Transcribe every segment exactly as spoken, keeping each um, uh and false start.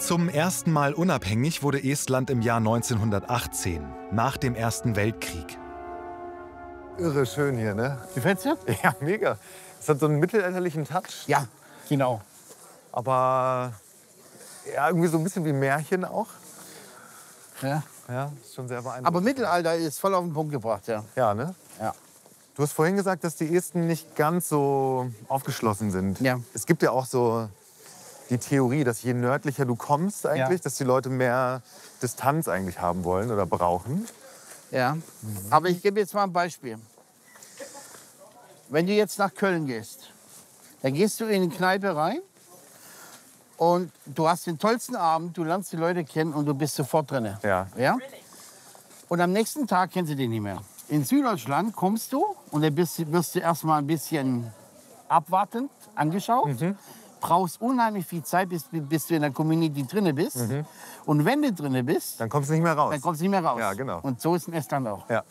Zum ersten Mal unabhängig wurde Estland im Jahr neunzehnhundertachtzehn, nach dem Ersten Weltkrieg. Irre schön hier, ne? Gefällt's dir? Ja, mega. Es hat so einen mittelalterlichen Touch. Ja, genau. Aber ja, irgendwie so ein bisschen wie Märchen auch. Ja. Ja, ist schon sehr beeindruckend. Aber Mittelalter ist voll auf den Punkt gebracht, ja. Ja, ne? Ja. Du hast vorhin gesagt, dass die Esten nicht ganz so aufgeschlossen sind. Ja. Es gibt ja auch so die Theorie, dass je nördlicher du kommst eigentlich, Ja. dass die Leute mehr Distanz eigentlich haben wollen oder brauchen. Ja. Aber ich gebe jetzt mal ein Beispiel. Wenn du jetzt nach Köln gehst, dann gehst du in eine Kneipe rein und du hast den tollsten Abend, du lernst die Leute kennen und du bist sofort drin. Ja. Ja? Und am nächsten Tag kennst du den nicht mehr. In Süddeutschland kommst du und dann bist, wirst du erst mal ein bisschen abwartend angeschaut. Mhm. Brauchst unheimlich viel Zeit, bis, bis du in der Community drin bist. Mhm. Und wenn du drin bist, Dann kommst du nicht mehr raus. dann kommst du nicht mehr raus. Ja, genau. Und so ist in Estland auch. Ja.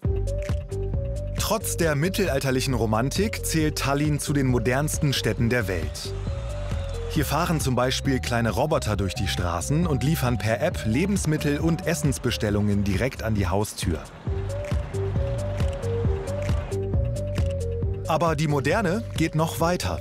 Trotz der mittelalterlichen Romantik zählt Tallinn zu den modernsten Städten der Welt. Hier fahren zum Beispiel kleine Roboter durch die Straßen und liefern per App Lebensmittel und Essensbestellungen direkt an die Haustür. Aber die Moderne geht noch weiter.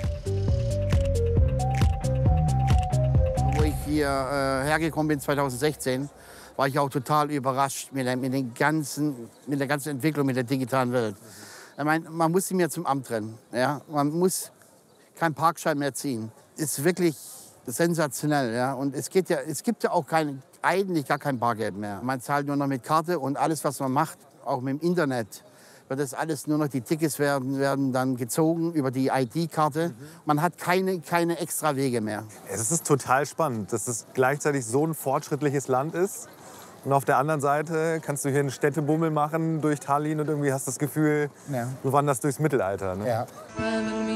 Wo ich hier äh, hergekommen bin, zweitausendsechzehn, war ich auch total überrascht mit, der- mit, den ganzen, mit der ganzen Entwicklung, mit der digitalen Welt. Ich meine, man muss sie mir zum Amt rennen. Ja? Man muss keinen Parkschein mehr ziehen. Ist wirklich sensationell. Ja? Und es, geht ja, es gibt ja auch kein, eigentlich gar kein Bargeld mehr. Man zahlt nur noch mit Karte und alles, was man macht, auch mit dem Internet, wird das alles nur noch, die Tickets werden, werden dann gezogen über die I D-Karte. Man hat keine, keine extra Wege mehr. Es ist total spannend, dass es gleichzeitig so ein fortschrittliches Land ist. Und auf der anderen Seite kannst du hier einen Städtebummel machen durch Tallinn und irgendwie hast das Gefühl, Ja. du wanderst durchs Mittelalter. Ne? Ja.